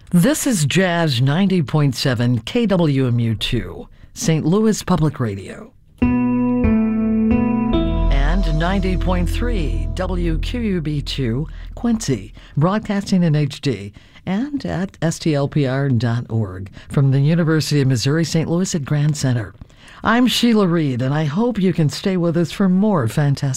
This is Jazz 90.7 KWMU2, St. Louis Public Radio. And 90.3 WQUB2, Quincy, broadcasting in HD and at stlpr.org from the University of Missouri St. Louis at Grand Center. I'm Sheila Reed, and I hope you can stay with us for more fantastic